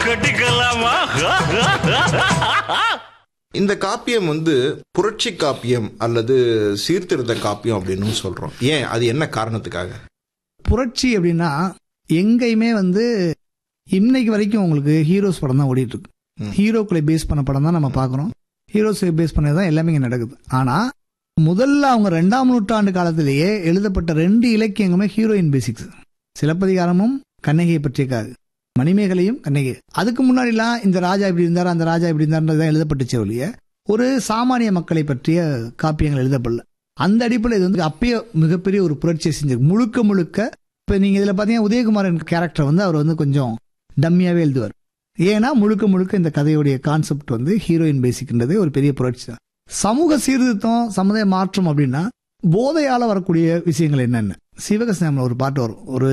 கட்டிக்கலாமா? இந்த காப்பியம் புரட்சி காப்பியம் அல்லது சீர்திருத்த காப்பியம் அப்படின்னு சொல்றோம். ஏன், அது என்ன காரணத்துக்காக? புரட்சி அப்படின்னா எங்கேயுமே இன்னைக்கு வரைக்கும் உங்களுக்கு ஹீரோஸ் படம் தான் ஓடிட்டு இருக்கு. ஹீரோக்களை பேஸ் பண்ண படம் தான் நம்ம பார்க்குறோம். ஹீரோஸ் பேஸ் பண்ணதான் எல்லாமே இங்கே நடக்குது. ஆனா முதல்ல அவங்க 2ஆம் நூற்றாண்டு காலத்திலேயே எழுதப்பட்ட 2 இலக்கியங்களுமே ஹீரோயின் பேசிக்ஸ். சிலப்பதிகாரமும் கண்ணகியை பற்றியக்காது, மணிமேகலையும் கண்ணகி. அதுக்கு முன்னாடிலாம் இந்த ராஜா இப்படி இருந்தார், அந்த ராஜா இப்படி இருந்தார்ன்றதான் எழுதப்பட்டுச்சே ஒழிய ஒரு சாமானிய மக்களை பற்றிய காப்பியங்கள் எழுதப்படல. அந்த அடிப்படையில் இது அப்பயே மிகப்பெரிய ஒரு புரட்சியை செஞ்சிருக்கு. முழுக்க முழுக்க இப்போ நீங்கள் இதில் பார்த்தீங்கன்னா உதயகுமாரன் கேரக்டர் அவர் கொஞ்சம் டம்மியாகவே எழுதுவார். ஏன்னா முழுக்க முழுக்க இந்த கதையுடைய கான்செப்ட் ஹீரோயின் பேசிக்ன்றதே ஒரு பெரிய புரட்சி தான். சமூக சீர்திருத்தம், சமுதாய மாற்றம் அப்படின்னா போதையால வரக்கூடிய விஷயங்கள் என்னென்ன? சிவகாசியில் ஒரு பாட்டு வரும். ஒரு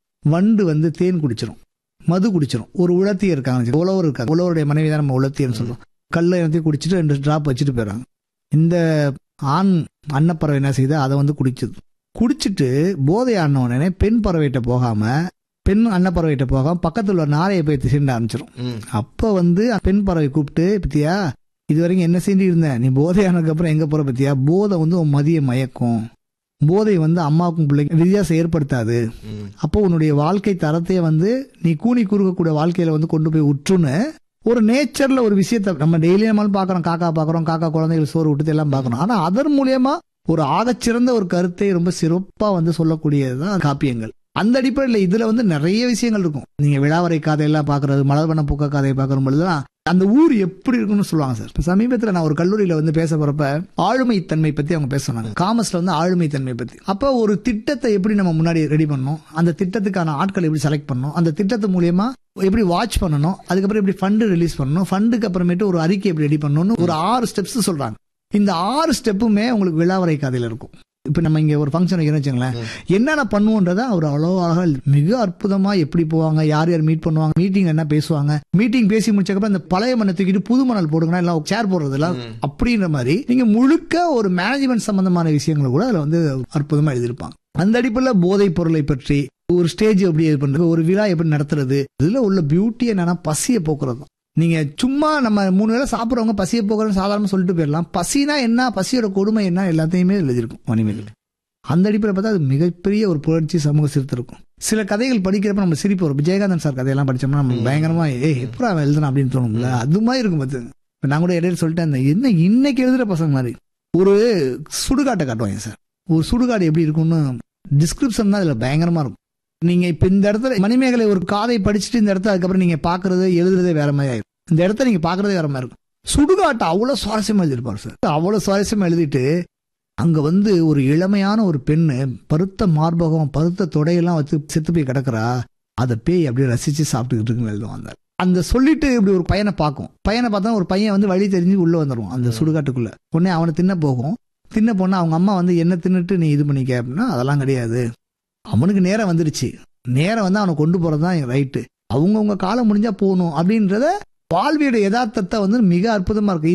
வண்டு தேன் குடிச்சிடும், மது குடிச்சிடும். ஒரு உலத்தியர் இருக்காங்க, உழவர் இருக்காங்க. உழவருடைய மனைவி தான் நம்ம உலத்தியர்னு சொல்றோம். கல்லை குடிச்சிட்டு 2 டிராப் வச்சுட்டு போயிடறாங்க. இந்த ஆண் அன்னப்பறவை என்ன செய்யுது, அதை குடிச்சது. குடிச்சிட்டு போதை ஆன உடனே பெண் பறவைகிட்ட போகாம, பெண் அன்னப்பறவைகிட்ட போகாம பக்கத்துல ஒரு நாரையை போய் சீண்ட ஆரம்பிச்சிடும். அப்ப பெண் பறவை கூப்பிட்டு, பத்தியா இது வரைக்கும் என்ன செஞ்சு இருந்த, நீ போதை ஆனதுக்கு அப்புறம் எங்க போற பத்தியா, போதை உன் மதிய மயக்கும், போதை அம்மாவுக்கும் பிள்ளைக்கும் வித்தியாசம் ஏற்படுத்தாது. அப்போ உன்னுடைய வாழ்க்கை தரத்தையே நீ கூனி குறுக்கக்கூடிய வாழ்க்கையில கொண்டு போய் உற்றுன்னு ஒரு நேச்சர்ல ஒரு விஷயத்த நம்ம டெய்லி நம்மளும் பாக்குறோம். காக்கா பாக்குறோம், காக்கா குழந்தைகள் சோறு விட்டு எல்லாம் பாக்குறோம். ஆனா அதன் மூலியமா ஒரு ஆகச்சிறந்த ஒரு கருத்தை ரொம்ப சிறப்பா சொல்லக்கூடியதுதான் காப்பியங்கள். அந்த அடிப்படையில் இதுல நிறைய விஷயங்கள் இருக்கும். நீங்க விழாவரை கதையெல்லாம் பாக்குறது, மலர்வன பூக்க கதையை பாக்குற பொழுதுதான் அந்த ஊர் எப்படி இருக்குன்னு சொல்லுவாங்க சார். சமீபத்தில் நான் ஒரு கல்லூரியில பேச போறப்ப ஆளுமை தன்மை பத்தி அவங்க பேசுறாங்க. காமர்ஸ்ல ஆளுமை தன்மை பத்தி. அப்ப ஒரு திட்டத்தை எப்படி நம்ம முன்னாடி ரெடி பண்ணணும், அந்த திட்டத்துக்கான ஆட்களை எப்படி செலக்ட் பண்ணணும், அந்த திட்டத்து மூலியமா எப்படி வாட்ச் பண்ணணும், அதுக்கப்புறம் எப்படி ஃபண்ட் ரிலீஸ் பண்ணணும், ஃபண்டுக்கு அப்புறமேட்டு ஒரு அறிக்கை எப்படி ரெடி பண்ணணும்னு ஒரு 6 ஸ்டெப்ஸ் சொல்றாங்க. இந்த 6 ஸ்டெப்புமே உங்களுக்கு விழாவரை கதையில இருக்கும். இப்ப நம்ம இங்க ஒரு ஃபங்க்ஷன் வைக்கணும்னு வச்சுங்களேன், என்னென்ன பண்ணுவோன்றத அவர் அவ்வளவாக மிக அற்புதமா எப்படி போவாங்க, யார் யார் மீட் பண்ணுவாங்க, மீட்டிங் என்ன பேசுவாங்க, மீட்டிங் பேசி முடிச்சக்கப்புறம் இந்த பழைய மண்ணை தூக்கிட்டு புது மணல் போடுங்கன்னா எல்லாம் சேர் போடுறதுலாம் அப்படின்ற மாதிரி நீங்க முழுக்க ஒரு மேனேஜ்மெண்ட் சம்பந்தமான விஷயங்களை கூட அதுல அற்புதமா எழுதியிருப்பாங்க. அந்த அடிப்படையில் போதைப் பொருளை பற்றி ஒரு ஸ்டேஜ் எப்படி இது பண்றது, ஒரு விழா எப்படி நடத்துறது, இதுல உள்ள பியூட்டி என்னன்னா பசியை போக்குறது. நீங்க சும்மா நம்ம 3 வேளை சாப்பிட்றவங்க பசியை போக்குறோம் சாதாரண சொல்லிட்டு போயிடலாம். பசினா என்ன, பசியோட கொடுமை என்ன, எல்லாத்தையுமே எழுதியிருக்கும் மணிமேகலை. அந்த அடிப்படையில் பார்த்தா அது மிகப்பெரிய ஒரு புரட்சி, சமூக சீர்திருத்தம் இருக்கும். சில கதைகள் படிக்கிறப்ப நம்ம சிரிப்பு வரும். விஜயகாந்தன் சார் கதையெல்லாம் படிச்சோம்னா நம்ம பயங்கரமா எப்படா அவன் எழுதுனா அப்படின்னு தோணும்ல, அது மாதிரி இருக்கும். பார்த்து நான் கூட இடையில சொல்லிட்டேன், என்ன இன்னைக்கு எழுதுற பசங்க மாதிரி ஒரு சுடுகாட்டை காட்டுவாங்க சார். ஒரு சுடுகாடு எப்படி இருக்கும்னு டிஸ்கிரிப்ஷன் தான் இதுல பயங்கரமா இருக்கும். நீங்க இப்ப இந்த இடத்துல மணிமேகலை ஒரு காதை படிச்சுட்டு இந்த இடத்துல அதுக்கப்புறம் நீங்க பாக்குறது எழுதுறதே வேற மாதிரி ஆயிரும். இந்த இடத்த நீங்க பாக்குறதே வேற மாதிரி இருக்கும். சுடுகாட்டை அவ்வளவு சுவாரஸ்யமா எழுதிருப்பாரு சார். அவ்வளவு சுவாரஸ்யமா எழுதிட்டு அங்க ஒரு இளமையான ஒரு பெண்ணு பருத்த மார்பகம் பருத்த தொடையெல்லாம் வச்சு செத்து போய் கிடக்குறா, அதை பேய் அப்படியே ரசிச்சு சாப்பிட்டுக்கிட்டு இருக்குன்னு எழுதுவாங்க. அந்த சொல்லிட்டு இப்படி ஒரு பையனை பார்க்கும். பையனை பார்த்தா ஒரு பையன் வழி தெரிஞ்சு உள்ள வந்துடும் அந்த சுடுகாட்டுக்குள்ள. உடனே அவனை தின்ன போகும். தின்ன போனா அவங்க அம்மா என்ன தின்னுட்டு நீ இது பண்ணிக்க அப்படின்னா அதெல்லாம் கிடையாது. அவனுக்கு நேரம் வந்துருச்சு, நேரம் அவனை கொண்டு போறதுதான் ரைட்டு, அவங்கவுங்க காலம் முடிஞ்சா போகணும் அப்படின்றத வாழ்வியோட யதார்த்தத்தை மிக அற்புதமா இருக்கு.